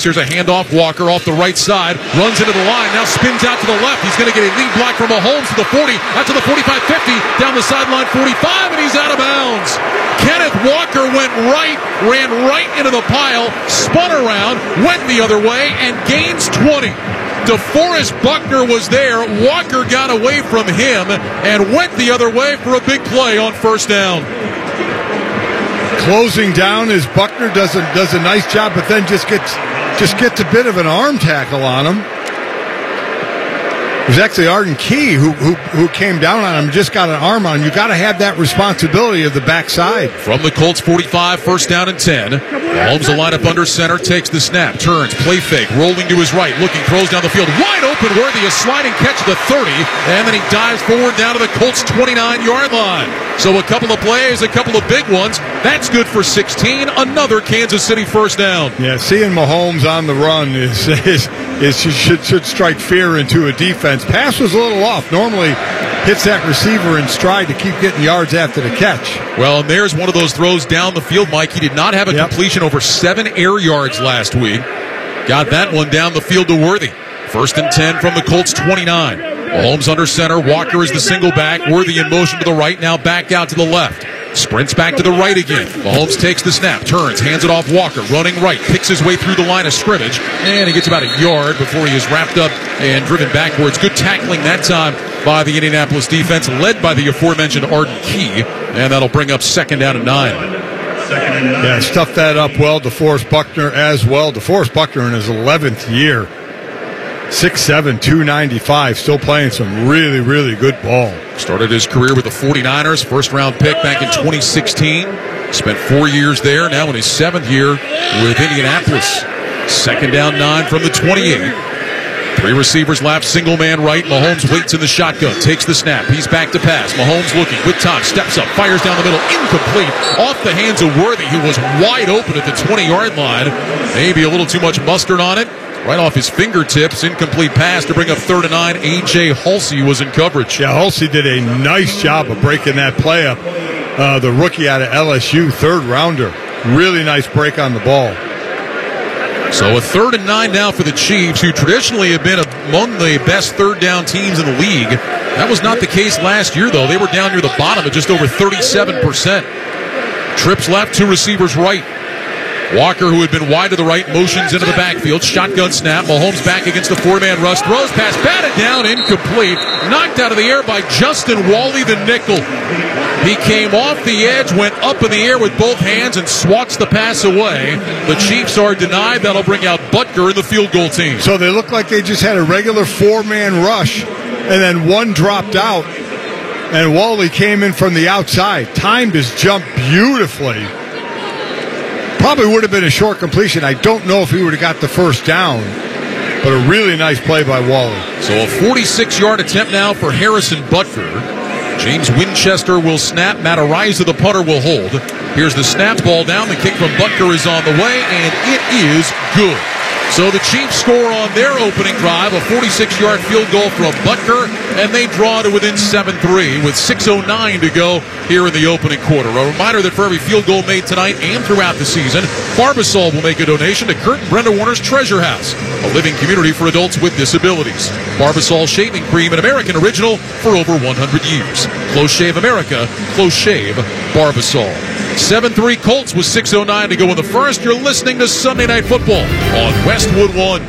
fakes. Here's a handoff. Walker off the right side. Runs into the line. Now spins out to the left. He's going to get a lead block from Mahomes to the 40. Out to the 45-50. Down the sideline 45, and he's out of bounds. Kenneth Walker ran right into the pile, spun around, went the other way, and gains 20. DeForest Buckner was there. Walker got away from him and went the other way for a big play on first down. Closing down as Buckner does a nice job, but then just gets a bit of an arm tackle on him. It was actually Arden Key who came down on him, just got an arm on him. You got to have that responsibility of the backside. From the Colts 45, first down and 10. Mahomes will line up under center, takes the snap, turns, play fake, rolling to his right, looking, throws down the field, wide open, Worthy, a sliding catch at the 30, and then he dives forward down to the Colts 29-yard line. So a couple of plays, a couple of big ones. That's good for 16. Another Kansas City first down. Yeah, seeing Mahomes on the run should strike fear into a defense. Pass was a little off. Normally hits that receiver in stride to keep getting yards after the catch. Well, and there's one of those throws down the field, Mike. He did not have a completion over 7 air yards last week. Got that one down the field to Worthy. First and 10 from the Colts 29. Mahomes under center. Walker is the single back. Worthy in motion to the right. Now back out to the left. Sprints back to the right again. Mahomes takes the snap, turns, hands it off Walker, running right, picks his way through the line of scrimmage, and he gets about a yard before he is wrapped up and driven backwards. Good tackling that time by the Indianapolis defense, led by the aforementioned Arden Key, and that'll bring up second down and 9. Yeah, stuffed that up well. DeForest Buckner as well. DeForest Buckner in his 11th year. 6'7", 295, still playing some really, really good ball. Started his career with the 49ers, first-round pick back in 2016. Spent 4 years there, now in his 7th year with Indianapolis. Second down 9 from the 28. 3 receivers left, single man right. Mahomes waits in the shotgun, takes the snap. He's back to pass. Mahomes looking with time, steps up, fires down the middle, incomplete. Off the hands of Worthy, who was wide open at the 20-yard line. Maybe a little too much mustard on it. Right off his fingertips, incomplete pass to bring up 3rd and 9. A.J. Halsey was in coverage. Yeah, Halsey did a nice job of breaking that play up. The rookie out of LSU, 3rd rounder. Really nice break on the ball. So a 3rd and 9 now for the Chiefs, who traditionally have been among the best third down teams in the league. That was not the case last year, though. They were down near the bottom at just over 37%. Trips left, 2 receivers right. Walker, who had been wide to the right, motions into the backfield. Shotgun snap. Mahomes back against the 4-man rush. Throws pass, batted down, incomplete. Knocked out of the air by Justin Wally, the nickel. He came off the edge, went up in the air with both hands, and swats the pass away. The Chiefs are denied. That'll bring out Butker in the field goal team. So they look like they just had a regular 4-man rush, and then one dropped out, and Wally came in from the outside. Timed his jump beautifully. Probably would have been a short completion. I don't know if he would have got the first down, but a really nice play by Wally. So a 46-yard attempt now for Harrison Butker. James Winchester will snap. Matt Araiza, the punter, will hold. Here's the snap, ball down. The kick from Butker is on the way, and it is good. So the Chiefs score on their opening drive, a 46-yard field goal from Butker, and they draw to within 7-3 with 6:09 to go here in the opening quarter. A reminder that for every field goal made tonight and throughout the season, Barbasol will make a donation to Kurt and Brenda Warner's Treasure House, a living community for adults with disabilities. Barbasol shaving cream, an American original for over 100 years. Close Shave America, Close Shave Barbasol. 7-3 Colts with 6:09 to go in the first. You're listening to Sunday Night Football on Westwood One.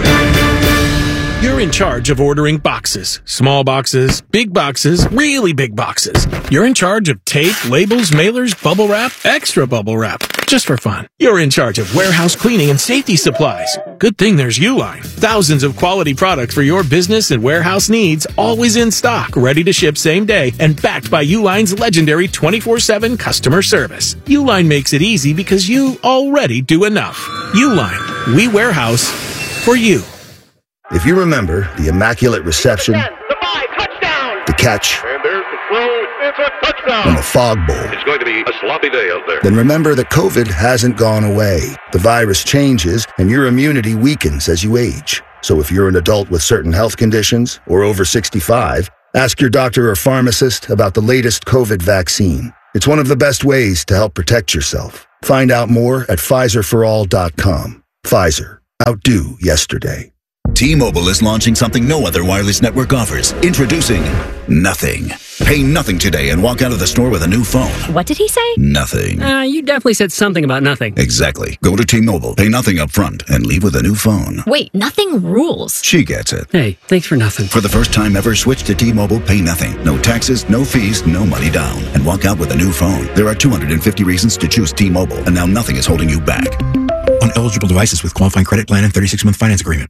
You're in charge of ordering boxes. Small boxes, big boxes, really big boxes. You're in charge of tape, labels, mailers, bubble wrap, extra bubble wrap. Just for fun. You're in charge of warehouse cleaning and safety supplies. Good thing there's Uline. Thousands of quality products for your business and warehouse needs, always in stock, ready to ship same day, and backed by Uline's legendary 24/7 customer service. Uline makes it easy because you already do enough. Uline. We warehouse for you. If you remember the immaculate reception, the 5, touchdown! the catch, And there's the throw, it's a touchdown! and the fog bowl, It's going to be a sloppy day out there. then remember that COVID hasn't gone away. The virus changes, and your immunity weakens as you age. So if you're an adult with certain health conditions or over 65, ask your doctor or pharmacist about the latest COVID vaccine. It's one of the best ways to help protect yourself. Find out more at PfizerForAll.com. Pfizer. outdo yesterday. T-Mobile is launching something no other wireless network offers. Introducing Nothing. Pay nothing today and walk out of the store with a new phone. What did he say? Nothing. You definitely said something about nothing. Exactly. Go to T-Mobile, pay nothing up front, and leave with a new phone. Wait, nothing rules. She gets it. Hey, thanks for nothing. For the first time ever, switch to T-Mobile, pay nothing. No taxes, no fees, no money down. And walk out with a new phone. There are 250 reasons to choose T-Mobile, and now nothing is holding you back. On eligible devices with qualifying credit plan and 36-month finance agreement.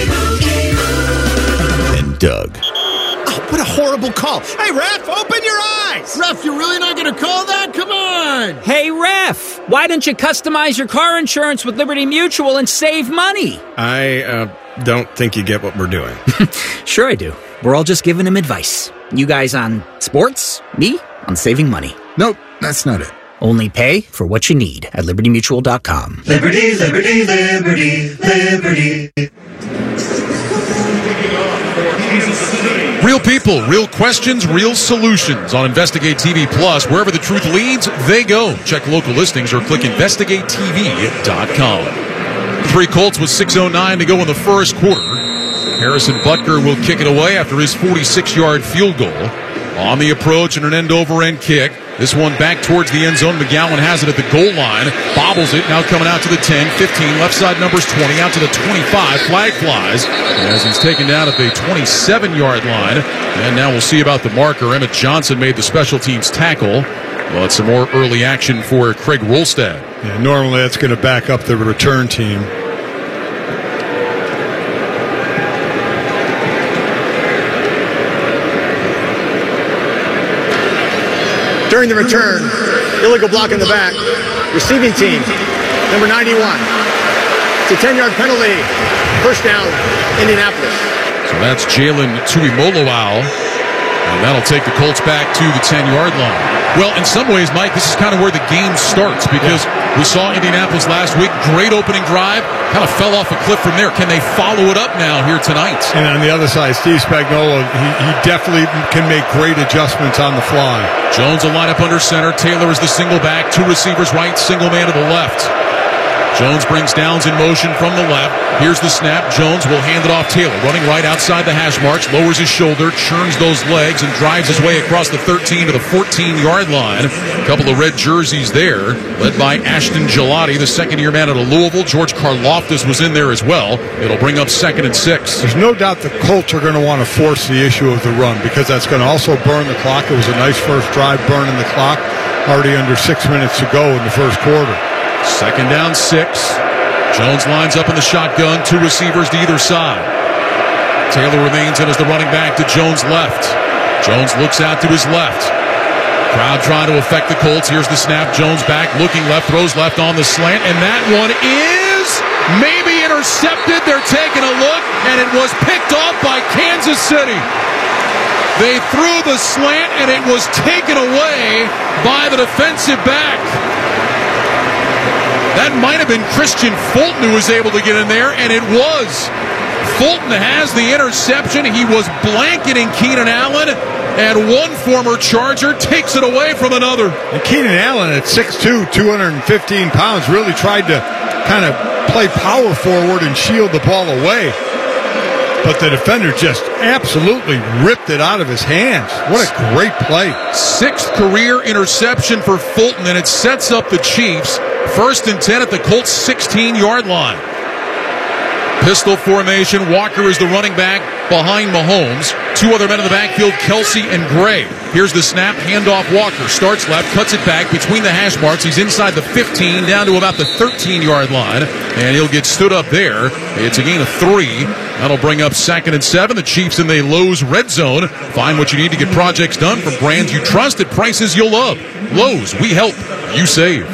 And Doug. Oh, what a horrible call. Hey, Ref, open your eyes. Ref, you're really not going to call that? Come on. Hey, Ref, why don't you customize your car insurance with Liberty Mutual and save money? I don't think you get what we're doing. Sure I do. We're all just giving him advice. You guys on sports, me on saving money. Nope, that's not it. Only pay for what you need at libertymutual.com. Liberty, liberty, liberty, liberty. Real people, real questions, real solutions on Investigate TV Plus. Wherever the truth leads, they go. Check local listings or click investigatetv.com. 3 Colts with 6:09 to go in the first quarter. Harrison Butker will kick it away after his 46-yard field goal. On the approach and an end-over-end kick. This one back towards the end zone. McGowan has it at the goal line. Bobbles it. Now coming out to the 10, 15. Left side numbers 20. Out to the 25. Flag flies as he's taken down at the 27-yard line. And now we'll see about the marker. Emmett Johnson made the special teams tackle. But some more early action for Craig Rolstad. Yeah, normally that's going to back up the return team. During the return, illegal block in the back. Receiving team, number 91. It's a 10-yard penalty. First down, Indianapolis. So that's Jalen Tuimoloau. And that'll take the Colts back to the 10-yard line. Well, in some ways, Mike, this is kind of where the game starts because we saw Indianapolis last week. Great opening drive. Kind of fell off a cliff from there. Can they follow it up now here tonight? And on the other side, Steve Spagnuolo, he definitely can make great adjustments on the fly. Jones will line up under center. Taylor is the single back. 2 receivers right, single man to the left. Jones brings Downs in motion from the left. Here's the snap. Jones will hand it off Taylor. Running right outside the hash marks. Lowers his shoulder. Churns those legs and drives his way across the 13 to the 14-yard line. A couple of red jerseys there. Led by Ashton Gelati, the second-year man out of Louisville. George Karlaftis was in there as well. It'll bring up 2nd and 6. There's no doubt the Colts are going to want to force the issue of the run because that's going to also burn the clock. It was a nice first drive burning the clock. Already under 6 minutes to go in the first quarter. 2nd down, 6. Jones lines up in the shotgun. 2 receivers to either side. Taylor remains in as the running back to Jones' left. Jones looks out to his left. Crowd trying to affect the Colts. Here's the snap. Jones back, looking left, throws left on the slant, and that one is maybe intercepted. They're taking a look, and it was picked off by Kansas City. They threw the slant, and it was taken away by the defensive back. That might have been Christian Fulton who was able to get in there, and it was. Fulton has the interception. He was blanketing Keenan Allen, and one former Charger takes it away from another. And Keenan Allen at 6'2", 215 pounds, really tried to kind of play power forward and shield the ball away. But the defender just absolutely ripped it out of his hands. What a great play. 6th career interception for Fulton, and it sets up the Chiefs. 1st and 10 at the Colts' 16-yard line. Pistol formation. Walker is the running back behind Mahomes. 2 other men in the backfield, Kelsey and Gray. Here's the snap. Handoff Walker. Starts left, cuts it back between the hash marks. He's inside the 15, down to about the 13-yard line. And he'll get stood up there. It's a gain of 3. That'll bring up 2nd and 7. The Chiefs in the Lowe's red zone. Find what you need to get projects done from brands you trust at prices you'll love. Lowe's, we help, you save.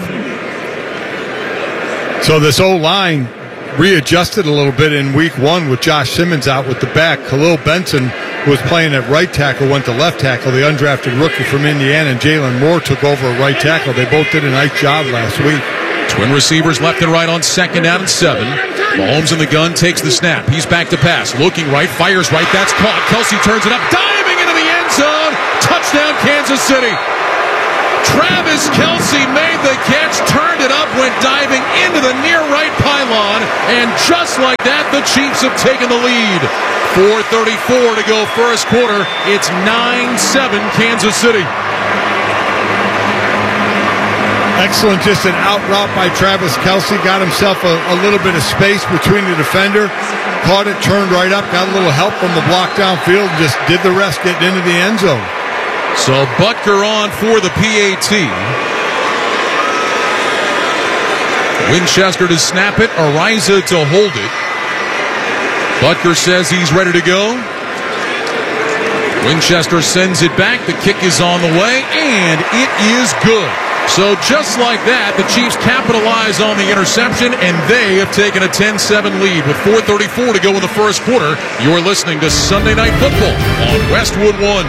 So this O-line readjusted a little bit in week 1 with Josh Simmons out with the back. Khalil Benson, who was playing at right tackle, went to left tackle. The undrafted rookie from Indiana, and Jalen Moore took over at right tackle. They both did a nice job last week. Twin receivers left and right on 2nd down and 7. Mahomes in the gun, takes the snap. He's back to pass. Looking right, fires right. That's caught. Kelsey turns it up, diving into the end zone. Touchdown, Kansas City. Travis Kelce made the catch, turned it up, went diving into the near right pylon, and just like that, the Chiefs have taken the lead. 4:34 to go first quarter. It's 9-7 Kansas City. Excellent, just an out route by Travis Kelce. Got himself a little bit of space between the defender. Caught it, turned right up, got a little help from the block downfield, and just did the rest, getting into the end zone. So Butker on for the PAT. Winchester to snap it, Ariza to hold it. Butker says he's ready to go. Winchester sends it back. The kick is on the way, and it is good. So just like that, the Chiefs capitalize on the interception, and they have taken a 10-7 lead with 4:34 to go in the first quarter. You're listening to Sunday Night Football on Westwood One.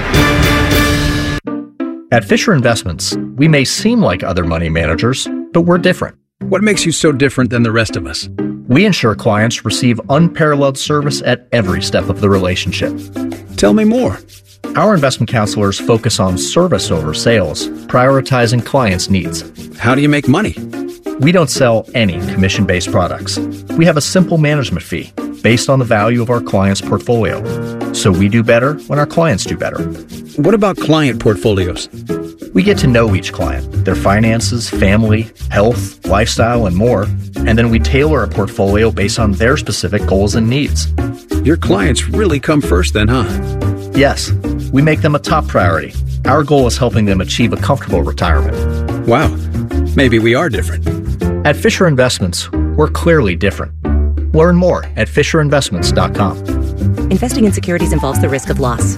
At Fisher Investments, we may seem like other money managers, but we're different. What makes you so different than the rest of us? We ensure clients receive unparalleled service at every step of the relationship. Tell me more. Our investment counselors focus on service over sales, prioritizing clients' needs. How do you make money? We don't sell any commission-based products. We have a simple management fee based on the value of our clients' portfolio. So we do better when our clients do better. What about client portfolios? We get to know each client, their finances, family, health, lifestyle, and more, and then we tailor a portfolio based on their specific goals and needs. Your clients really come first then, huh? Yes, we make them a top priority. Our goal is helping them achieve a comfortable retirement. Wow, maybe we are different. At Fisher Investments, we're clearly different. Learn more at FisherInvestments.com. Investing in securities involves the risk of loss.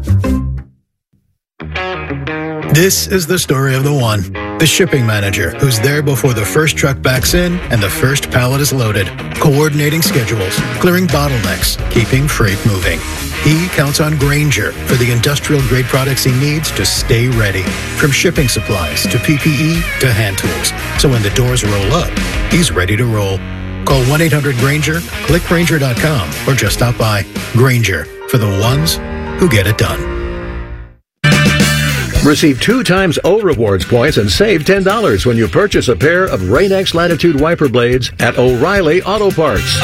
This is the story of the one, the shipping manager, who's there before the first truck backs in and the first pallet is loaded, coordinating schedules, clearing bottlenecks, keeping freight moving. He counts on Grainger for the industrial-grade products he needs to stay ready, from shipping supplies to PPE to hand tools. So when the doors roll up, he's ready to roll. Call 1-800-GRAINGER, click Grainger.com, or just stop by. Grainger, for the ones who get it done. Receive 2 times O Rewards points and save $10 when you purchase a pair of Rain-X Latitude wiper blades at O'Reilly Auto Parts.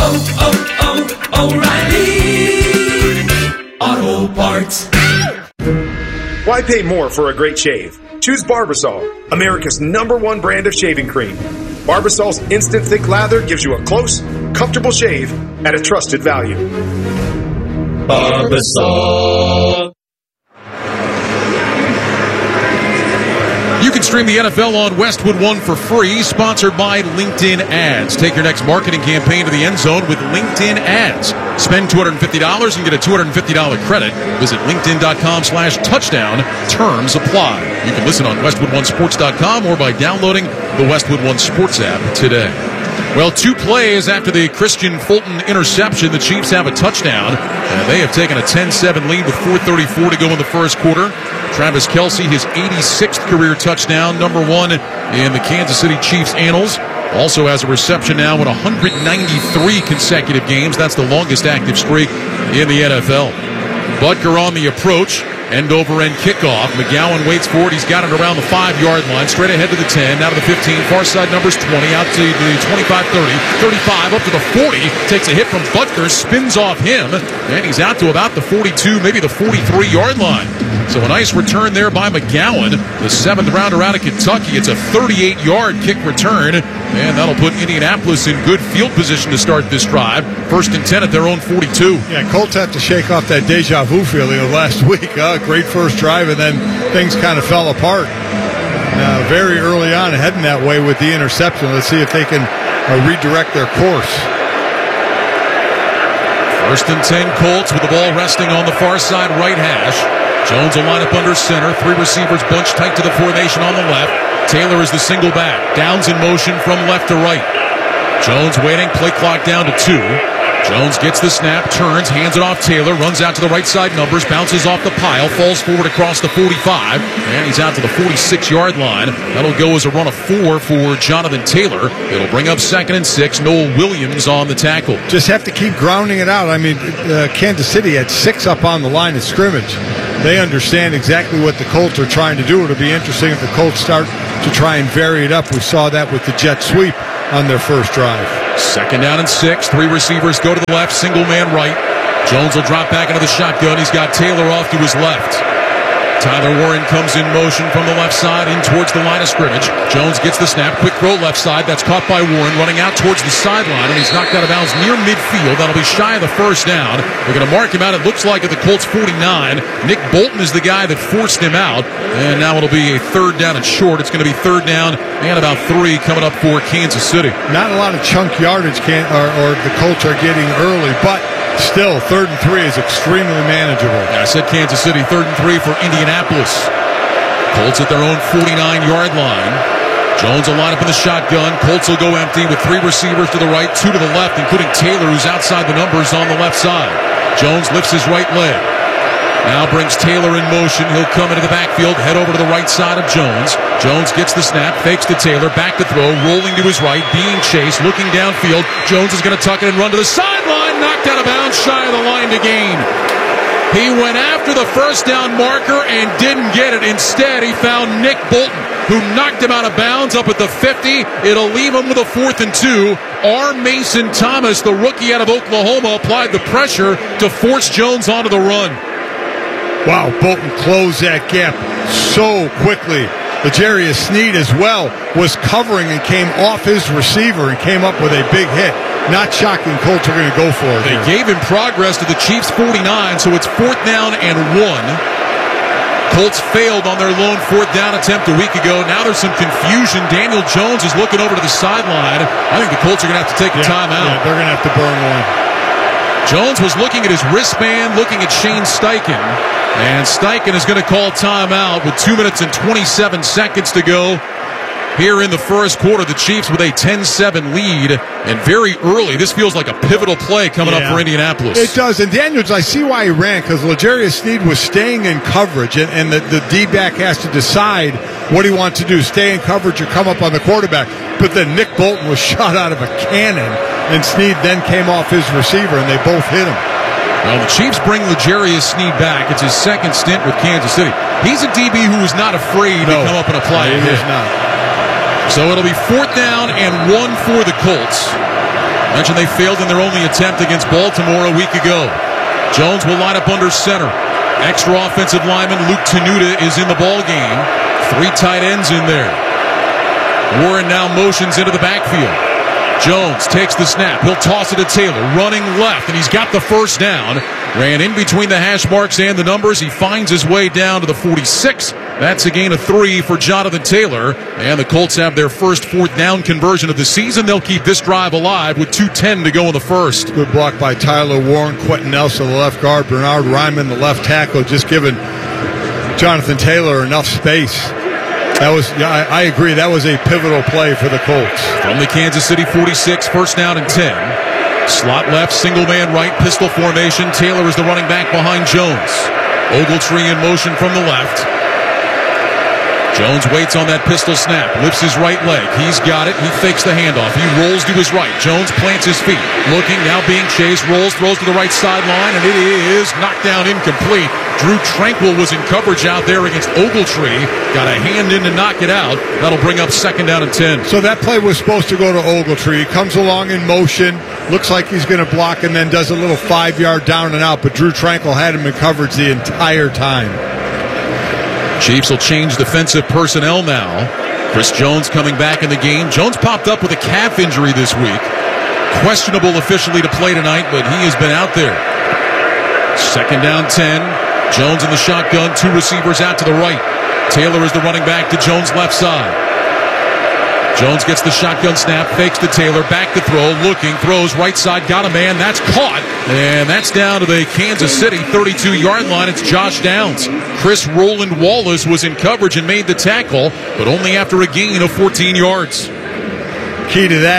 O'Reilly Auto Parts. Why pay more for a great shave? Choose Barbasol, America's #1 brand of shaving cream. Barbasol's instant thick lather gives you a close, comfortable shave at a trusted value. Barbasol. You can stream the NFL on Westwood One for free, sponsored by LinkedIn Ads. Take your next marketing campaign to the end zone with LinkedIn Ads. Spend $250 and get a $250 credit. Visit linkedin.com/touchdown. Terms apply. You can listen on westwood1sports.com or by downloading the Westwood One Sports app today. Well, 2 plays after the Christian Fulton interception, the Chiefs have a touchdown, and they have taken a 10-7 lead with 4:34 to go in the first quarter. Travis Kelce, his 86th career touchdown, #1 in the Kansas City Chiefs annals. Also has a reception now in 193 consecutive games. That's the longest active streak in the NFL. Butker on the approach. End-over-end kickoff. McGowan waits for it. He's got it around the 5-yard line. Straight ahead to the 10. Now to the 15. Far side numbers 20. Out to the 25, 30. 35. Up to the 40. Takes a hit from Butker. Spins off him. And he's out to about the 42, maybe the 43-yard line. So a nice return there by McGowan. The 7th rounder out of Kentucky. It's a 38-yard kick return. And that'll put Indianapolis in good field position to start this drive. 1st and 10 at their own 42. Yeah, Colts have to shake off that deja vu feeling of last week. Great first drive, and then things kind of fell apart. Very early on, heading that way with the interception. Let's see if they can redirect their course. 1st and 10 Colts with the ball resting on the far side right hash. Jones will line up under center. 3 receivers bunched tight to the formation on the left. Taylor is the single back. Downs in motion from left to right. Jones waiting. Play clock down to 2. Jones gets the snap, turns, hands it off Taylor, runs out to the right side numbers, bounces off the pile, falls forward across the 45, and he's out to the 46-yard line. That'll go as a run of 4 for Jonathan Taylor. It'll bring up 2nd and 6. Noel Williams on the tackle. Just have to keep grounding it out. I mean, Kansas City had 6 up on the line of scrimmage. They understand exactly what the Colts are trying to do. It'll be interesting if the Colts start to try and vary it up. We saw that with the jet sweep on their first drive. 2nd down and 6. 3 receivers go to the left, single man right. Jones will drop back into the shotgun. He's got Taylor off to his left. Tyler Warren comes in motion from the left side in towards the line of scrimmage. Jones gets the snap. Quick throw left side. That's caught by Warren running out towards the sideline, and he's knocked out of bounds near midfield. That'll be shy of the first down. They're going to mark him out, it looks like, at the Colts 49. Nick Bolton is the guy that forced him out, and now it'll be a 3rd down and short. It's going to be 3rd down and about 3 coming up for Kansas City. Not a lot of chunk yardage or the Colts are getting early, but still, 3rd and 3 is extremely manageable. Yeah, I said Kansas City, 3rd and 3 for Indianapolis. Colts at their own 49-yard line. Jones will line up in the shotgun. Colts will go empty with 3 receivers to the right, 2 to the left, including Taylor, who's outside the numbers on the left side. Jones lifts his right leg. Now brings Taylor in motion. He'll come into the backfield, head over to the right side of Jones. Jones gets the snap, fakes to Taylor, back to throw, rolling to his right, being chased, looking downfield. Jones is going to tuck it and run to the sideline, knocked out of bounds, shy of the line to gain. He went after the first down marker and didn't get it. Instead, he found Nick Bolton, who knocked him out of bounds up at the 50. It'll leave him with a 4th and 2. R. Mason Thomas, the rookie out of Oklahoma, applied the pressure to force Jones onto the run. Wow, Bolton closed that gap so quickly. L'Jarius Sneed as well was covering and came off his receiver and came up with a big hit. Not shocking Colts are going to go for it. They gave him progress to the Chiefs 49, so it's 4th down and 1. Colts failed on their lone 4th down attempt a week ago. Now there's some confusion. Daniel Jones is looking over to the sideline. I think the Colts are going to have to take a timeout. Yeah, they're going to have to burn one. Jones was looking at his wristband, looking at Shane Steichen, and Steichen is going to call timeout with 2 minutes and 27 seconds to go. Here in the first quarter, the Chiefs with a 10-7 lead, and very early. This feels like a pivotal play coming up for Indianapolis. It does, and Daniels, I see why he ran, because L'Jarius Sneed was staying in coverage, and the D-back has to decide what he wants to do, stay in coverage or come up on the quarterback. But then Nick Bolton was shot out of a cannon, and Sneed then came off his receiver, and they both hit him. Well, the Chiefs bring L'Jarius Sneed back. It's his 2nd stint with Kansas City. He's a DB who is not afraid to come up and apply a hit. He is not. So it'll be 4th down and 1 for the Colts. Mentioned they failed in their only attempt against Baltimore a week ago. Jones will line up under center. Extra offensive lineman Luke Tenuta is in the ball game. 3 tight ends in there. Warren now motions into the backfield. Jones takes the snap. He'll toss it to Taylor, running left, and he's got the first down. Ran in between the hash marks and the numbers. He finds his way down to the 46. That's a gain of 3 for Jonathan Taylor. And the Colts have their first 4th down conversion of the season. They'll keep this drive alive with 2:10 to go in the first. Good block by Tyler Warren, Quentin Nelson, the left guard, Bernard Ryman, the left tackle, just giving Jonathan Taylor enough space. That was, I agree, that was a pivotal play for the Colts. From the Kansas City 46, 1st down and 10. Slot left, single man right, pistol formation. Taylor is the running back behind Jones. Ogletree in motion from the left. Jones waits on that pistol snap, lifts his right leg. He's got it. He fakes the handoff. He rolls to his right. Jones plants his feet. Looking, now being chased, rolls, throws to the right sideline, and it is knocked down incomplete. Drew Tranquil was in coverage out there against Ogletree. Got a hand in to knock it out. That'll bring up 2nd down and 10. So that play was supposed to go to Ogletree. He comes along in motion, looks like he's going to block, and then does a little 5-yard down and out, but Drew Tranquil had him in coverage the entire time. Chiefs will change defensive personnel now. Chris Jones coming back in the game. Jones popped up with a calf injury this week. Questionable officially to play tonight, but he has been out there. 2nd down 10. Jones in the shotgun. 2 receivers out to the right. Taylor is the running back to Jones' left side. Jones gets the shotgun snap, fakes to Taylor, back to throw, looking, throws right side, got a man, that's caught, and that's down to the Kansas City 32-yard line. It's Josh Downs. Chris Roland Wallace was in coverage and made the tackle, but only after a gain of 14 yards. Key to that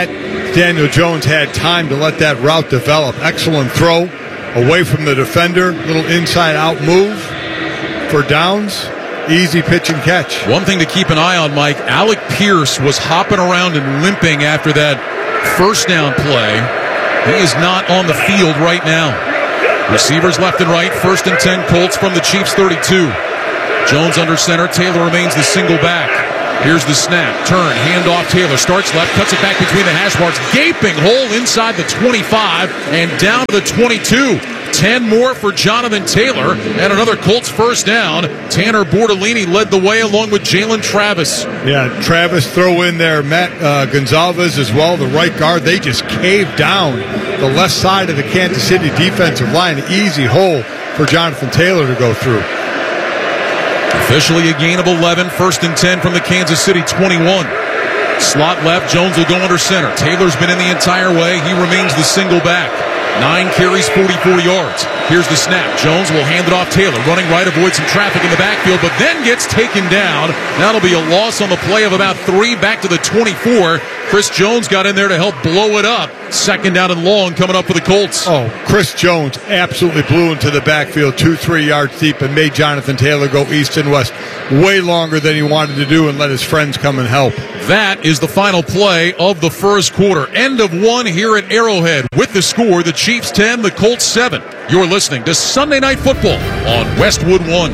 Daniel Jones had time to let that route develop. Excellent throw away from the defender. Little inside-out move for downs. Easy pitch and catch. One thing to keep an eye on, Mike, Alec Pierce was hopping around and limping after that first down play. He is not on the field right now. Receivers left and right. 1st and 10, Colts from the Chiefs 32. Jones under center. Taylor remains the single back. Here's the snap. Turn. Handoff. Taylor starts left. Cuts it back between the hash marks. Gaping hole inside the 25 and down to the 22. 10 more for Jonathan Taylor and another Colts first down. Tanner Bortolini led the way along with Jalen Travis. Yeah, Travis throw in there. Matt Gonzalez as well, the right guard. They just caved down the left side of the Kansas City defensive line. Easy hole for Jonathan Taylor to go through. Officially a gain of 11. 1st and 10 from the Kansas City 21. Slot left. Jones will go under center. Taylor's been in the entire way. He remains the single back. 9 carries, 44 yards. Here's the snap. Jones will hand it off. Taylor running right, avoids some traffic in the backfield, but then gets taken down. That'll be a loss on the play of about 3 back to the 24. Chris Jones got in there to help blow it up. 2nd down and long coming up for the Colts. Oh, Chris Jones absolutely blew into the backfield 2-3 yards deep and made Jonathan Taylor go east and west way longer than he wanted to do and let his friends come and help. That is the final play of the first quarter. End of 1 here at Arrowhead with the score, the Chiefs 10, the Colts 7. You're listening to Sunday Night Football on Westwood One.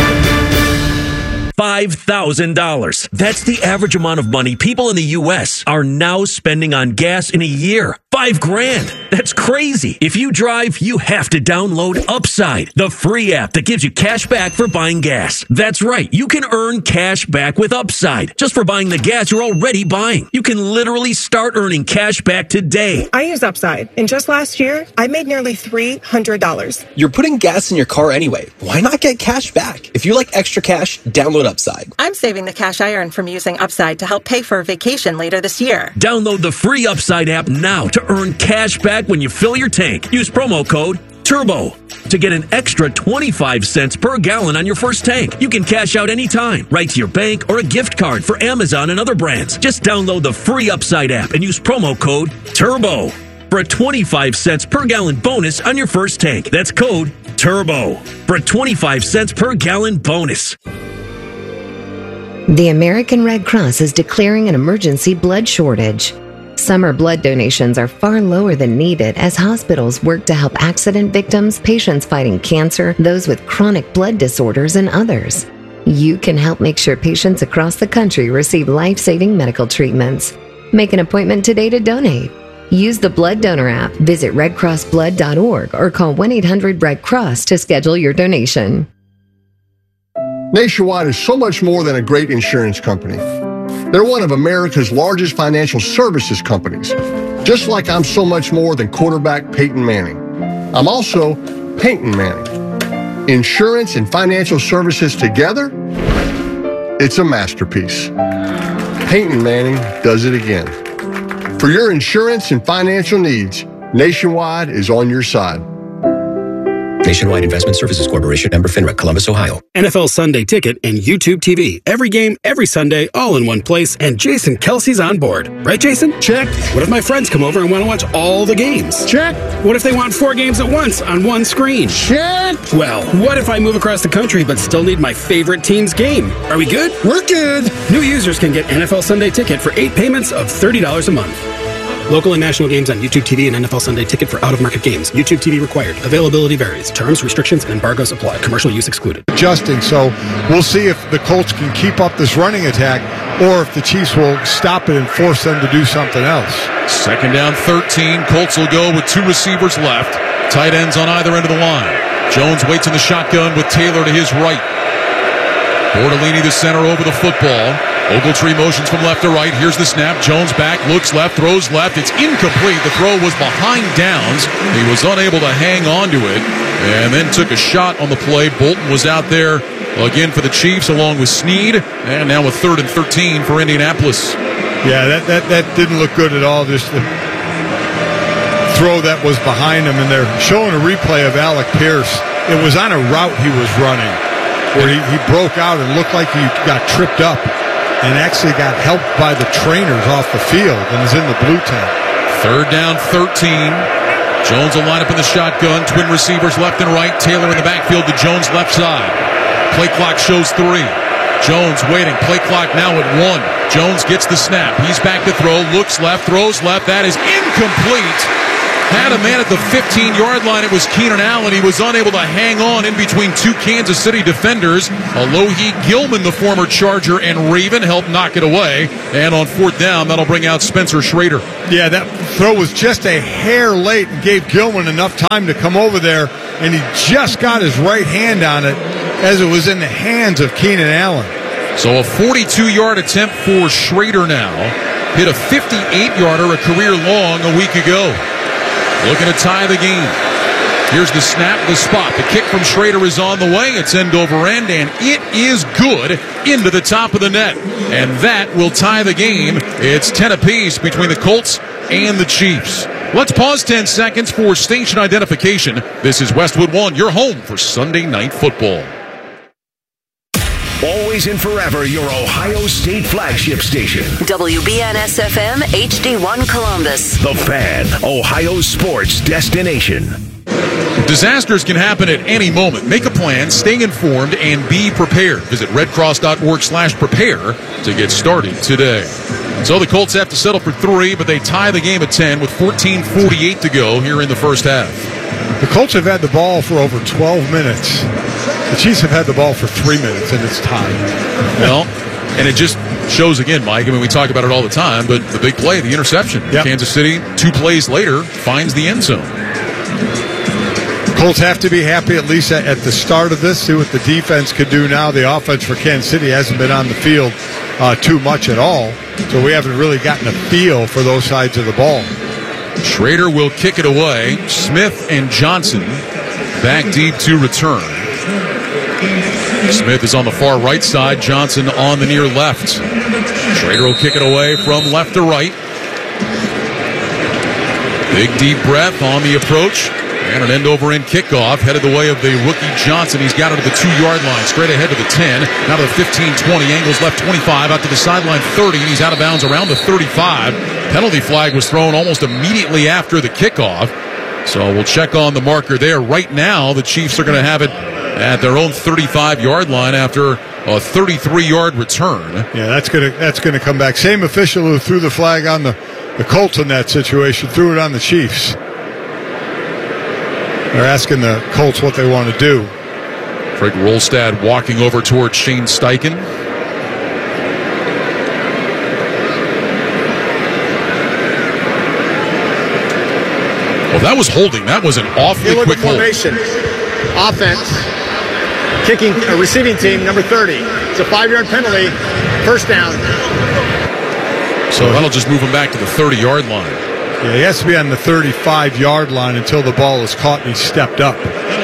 $5,000. That's the average amount of money people in the U.S. are now spending on gas in a year. $5,000. That's crazy. If you drive, you have to download Upside, the free app that gives you cash back for buying gas. That's right. You can earn cash back with Upside just for buying the gas you're already buying. You can literally start earning cash back today. I use Upside, and just last year, I made nearly $300. You're putting gas in your car anyway. Why not get cash back? If you like extra cash, download Upside. I'm saving the cash I earn from using Upside to help pay for a vacation later this year. Download the free Upside app now to earn cash back when you fill your tank. Use promo code TURBO to get an extra 25 cents per gallon on your first tank. You can cash out anytime, right to your bank or a gift card for Amazon and other brands. Just download the free Upside app and use promo code TURBO for a 25 cents per gallon bonus on your first tank. That's code TURBO for a 25 cents per gallon bonus. The American Red Cross is declaring an emergency blood shortage. Summer blood donations are far lower than needed as hospitals work to help accident victims, patients fighting cancer, those with chronic blood disorders, and others. You can help make sure patients across the country receive life-saving medical treatments. Make an appointment today to donate. Use the Blood Donor app, visit redcrossblood.org, or call 1-800-RED-CROSS to schedule your donation. Nationwide is so much more than a great insurance company. They're one of America's largest financial services companies, just like I'm so much more than quarterback Peyton Manning. I'm also Peyton Manning. Insurance and financial services together, it's a masterpiece. Peyton Manning does it again. For your insurance and financial needs, Nationwide is on your side. Nationwide Investment Services Corporation, member FINRA, Columbus, Ohio. NFL Sunday Ticket and YouTube TV. Every game, every Sunday, all in one place, and Jason Kelsey's on board. Right, Jason? Check. What if my friends come over and want to watch all the games? Check. What if they want 4 games at once on one screen? Check. Well, what if I move across the country but still need my favorite team's game? Are we good? We're good. New users can get NFL Sunday Ticket for 8 payments of $30 a month. Local and national games on YouTube TV and NFL Sunday Ticket for out-of-market games. YouTube TV required. Availability varies. Terms, restrictions, and embargoes apply. Commercial use excluded. Adjusting, so we'll see if the Colts can keep up this running attack or if the Chiefs will stop it and force them to do something else. 2nd down, 13. Colts will go with 2 receivers left. Tight ends on either end of the line. Jones waits in the shotgun with Taylor to his right. Bortolini, the center, over the football. Ogletree motions from left to right. Here's the snap. Jones back, looks left, throws left. It's incomplete. The throw was behind downs. He was unable to hang on to it and then took a shot on the play. Bolton was out there again for the Chiefs along with Snead. And now with 3rd and 13 for Indianapolis. Yeah, that didn't look good at all. Just the throw that was behind him. And they're showing a replay of Alec Pierce. It was on a route he was running where he broke out and looked like he got tripped up and actually got helped by the trainers off the field and is in the blue tent. Third down, 13. Jones will line up in the shotgun. Twin receivers left and right. Taylor in the backfield to Jones left side. Play clock shows 3. Jones waiting. Play clock now at 1. Jones gets the snap. He's back to throw. Looks left. Throws left. That is incomplete. Had a man at the 15-yard line. It was Keenan Allen. He was unable to hang on in between 2 Kansas City defenders. Alohi Gilman, the former Charger and Raven, helped knock it away. And on 4th down, that'll bring out Spencer Schrader. Yeah, that throw was just a hair late and gave Gilman enough time to come over there, and he just got his right hand on it as it was in the hands of Keenan Allen. So a 42-yard attempt for Schrader now. Hit a 58-yarder, a career long a week ago. Looking to tie the game. Here's the snap, the spot. The kick from Schrader is on the way. It's end over end, and it is good into the top of the net. And that will tie the game. It's 10 apiece between the Colts and the Chiefs. Let's pause 10 seconds for station identification. This is Westwood One, your home for Sunday Night Football. Always and forever, your Ohio State flagship station. WBNS-FM, HD1 Columbus. The Fan, Ohio's sports destination. Disasters can happen at any moment. Make a plan, stay informed, and be prepared. Visit redcross.org/prepare to get started today. So the Colts have to settle for 3, but they tie the game at 10 with 14:48 to go here in the first half. The Colts have had the ball for over 12 minutes. The Chiefs have had the ball for 3 minutes, and it's tied. Well, and it just shows again, Mike. I mean, we talk about it all the time, but the big play, the interception. Yep. Kansas City, 2 plays later, finds the end zone. Colts have to be happy at least at the start of this. See what the defense could do now. The offense for Kansas City hasn't been on the field too much at all, so we haven't really gotten a feel for those sides of the ball. Schrader will kick it away. Smith and Johnson back deep to return. Smith is on the far right side. Johnson on the near left. Schrader will kick it away from left to right. Big deep breath on the approach. And an end-over-end kickoff headed the way of the rookie Johnson. He's got it to the 2-yard line, straight ahead to the 10, now to the 15-20, angles left 25, out to the sideline 30, and he's out of bounds around the 35. Penalty flag was thrown almost immediately after the kickoff, so we'll check on the marker there. Right now, the Chiefs are going to have it at their own 35-yard line after a 33-yard return. Yeah, that's gonna come back. Same official who threw the flag on the Colts in that situation threw it on the Chiefs. They're asking the Colts what they want to do. Craig Rolstad walking over towards Shane Steichen. Well, that was holding. That was an awfully quick hold. Formation. Offense. Kicking, receiving team, number 30. It's a 5-yard penalty. First down. So that'll just move him back to the 30-yard line. Yeah, he has to be on the 35-yard line until the ball is caught and he stepped up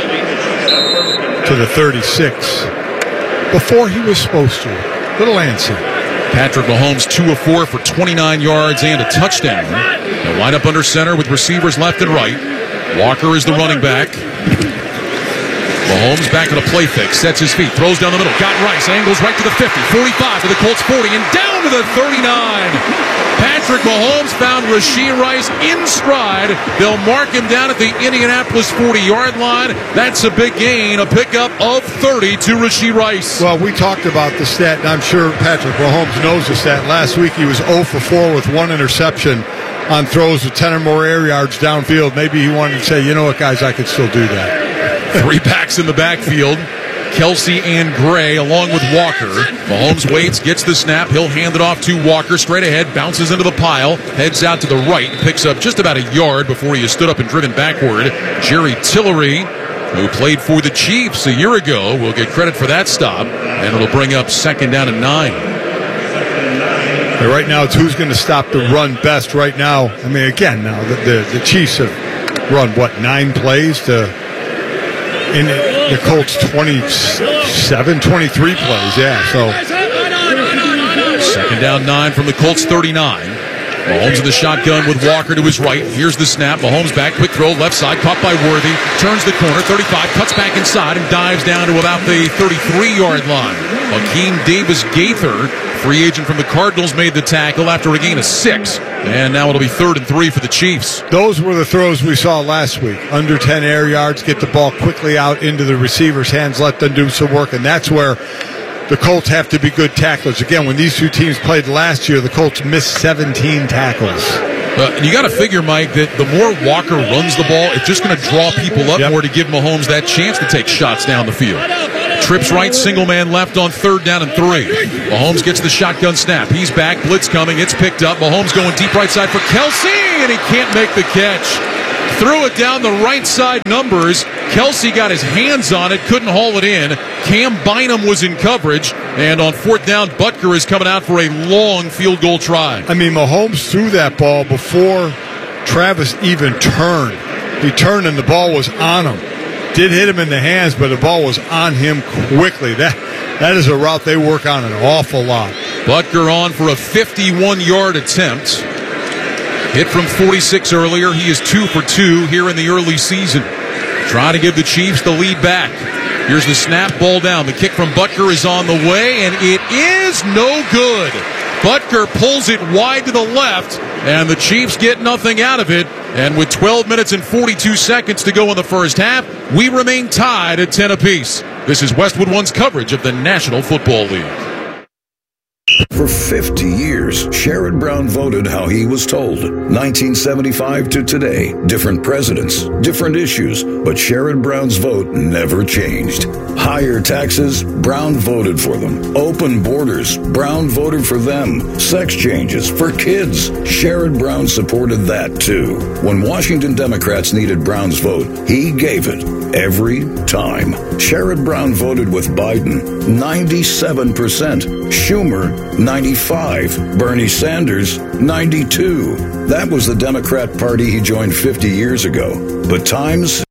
to the 36 before he was supposed to. Little antsy. Patrick Mahomes 2 of 4 for 29 yards and a touchdown. They'll line up under center with receivers left and right. Walker is the running back. Mahomes back in a play fake, sets his feet, throws down the middle, got Rice, angles right to the 50, 45 to the Colts 40, and down to the 39. Patrick Mahomes found Rashee Rice in stride. They'll mark him down at the Indianapolis 40-yard line. That's a big gain, a pickup of 30 to Rashee Rice. Well, we talked about the stat, and I'm sure Patrick Mahomes knows the stat. Last week he was 0 for 4 with 1 interception on throws with 10 or more air yards downfield. Maybe he wanted to say, you know what, guys, I could still do that. 3 backs in the backfield. Kelsey and Gray along with Walker. Mahomes waits, gets the snap. He'll hand it off to Walker. Straight ahead, bounces into the pile. Heads out to the right. Picks up just about a yard before he is stood up and driven backward. Jerry Tillery, who played for the Chiefs a year ago, will get credit for that stop. And it'll bring up 2nd down and 9. And right now, it's who's going to stop the run best right now. I mean, again, now the Chiefs have run, 9 plays to... In the Colts 27, 23 plays, yeah. So 2nd down 9 from the Colts 39. Mahomes in the shotgun with Walker to his right. Here's the snap. Mahomes back, quick throw, left side, caught by Worthy. Turns the corner, 35, cuts back inside and dives down to about the 33-yard line. Akeem Davis-Gaither, free agent from the Cardinals, made the tackle after a gain of 6. And now it'll be 3rd and 3 for the Chiefs. Those were the throws we saw last week. Under 10 air yards, get the ball quickly out into the receiver's hands, let them do some work, and that's where the Colts have to be good tacklers. Again, when these two teams played last year, the Colts missed 17 tackles. And you got to figure, Mike, that the more Walker runs the ball, it's just going to draw people up more to give Mahomes that chance to take shots down the field. Trips right, single man left on 3rd down and 3. Mahomes gets the shotgun snap. He's back, blitz coming, it's picked up. Mahomes going deep right side for Kelce, and he can't make the catch. Threw it down the right side numbers. Kelce got his hands on it, couldn't haul it in. Cam Bynum was in coverage, and on 4th down, Butker is coming out for a long field goal try. I mean, Mahomes threw that ball before Travis even turned. He turned and the ball was on him. Did hit him in the hands, but the ball was on him quickly. That is a route they work on an awful lot. Butker on for a 51-yard attempt. Hit from 46 earlier. He is 2 for 2 here in the early season. Trying to give the Chiefs the lead back. Here's the snap, ball down. The kick from Butker is on the way, and it is no good. Butker pulls it wide to the left, and the Chiefs get nothing out of it. And with 12 minutes and 42 seconds to go in the first half, we remain tied at 10 apiece. This is Westwood One's coverage of the National Football League. For 50 years, Sherrod Brown voted how he was told. 1975 to today, different presidents, different issues, but Sherrod Brown's vote never changed. Higher taxes, Brown voted for them. Open borders, Brown voted for them. Sex changes for kids, Sherrod Brown supported that too. When Washington Democrats needed Brown's vote, he gave it every time. Sherrod Brown voted with Biden, 97%. Schumer, 95. Bernie Sanders, 92. That was the Democrat Party he joined 50 years ago. But times